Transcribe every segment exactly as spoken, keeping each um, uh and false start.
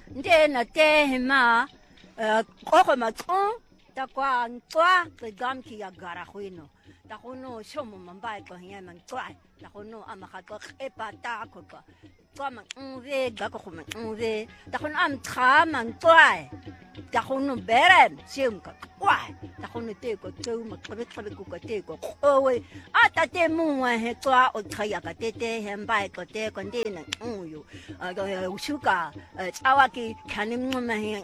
ndena te ma ko ma tson ta kwa ntwa ke gam ki ya gara khwino ta khono shomo mambai ko hiya man twa ta khono ama kha ko e pa ta ko ko twa ma nve ga ko ma nve ta khono am tra man twa ta khono beren sim ka kwa ta khono te ko tu ma ko ko ko ko te ko o we a ta te mu wa he twa o thaya ka te te he mbai ko te ko ndena uyu a go shuka chawa ki khanim ma he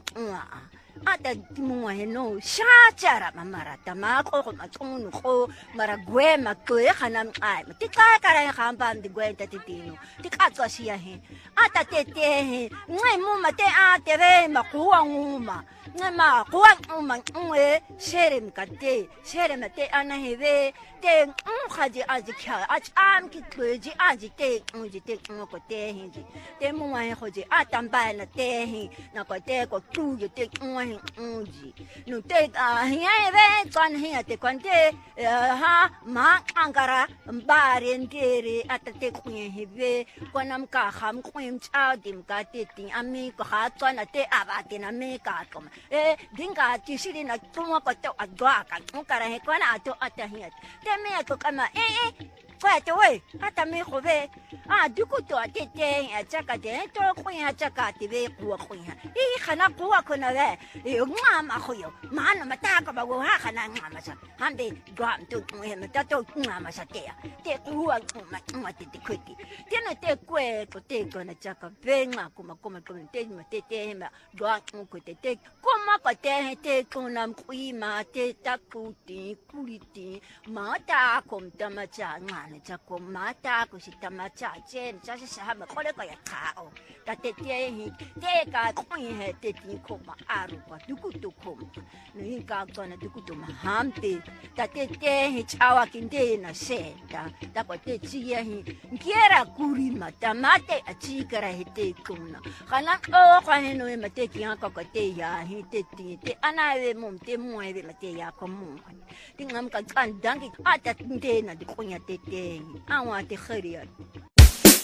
ata timunga heno shachara mamara tamako ko matunu ko maragwe makwe khanam ai tika kara khamba ndi gwenta titino tika tsasiya he ata tete he ngai mu mate a teve makuwa nguma ngama kuwa nguma ngwe sherem kate sherem te ana heve te ngkhaji aji kha ach am ki kweji aji te ngji te ngko te hinji te mu wa he khoji atamba na te he na ko te ko tu te ngwa uji no te hiya ve kan hiya te kwante ha ma angara mbare ndere atate kunye hebe kwanam ka kham kwim cha dim ka te ti ami ko ha tsana te abate na me ka ko e dinga ti shiri na tumo ko to adwa ka kara he kwana ato atahiya te me ko kama e e kwa te we ata me ko ve a duku to atete ya chaka te to kunya chaka te ve ku kunya e khana ku ko na ve e ngama khoyo mana mataka ba go ha khana ngama sa hande gam to me mata to ngama sa te te ku wa ma ma te te kweki te no te kwe ko te ko na chaka ve nga kuma kuma ko te ma te te ma gwa ko te te kuma ko te te ko nam kui ma te ta ku ti kuri ti mata kom ta ma cha ngana cha ko mata ko si ta ma cha chen cha sa ma ko le ko ya ka o ta te te hi te ka ko he te ti ko ma aru pa duku to ko ni ka ko na duku to ma hampe ta te te hi chawa kinde na se ta ta ko te chi ye hi kiera kuri ma ta mate a chi kara he te ko na kana o kwa he no ma te ki ha ko ko te ya hi te ti te ana ve mum te mo e ma te ya ko mo ti ngam ka kan dangi ata te na di ko nya te te awa te khariya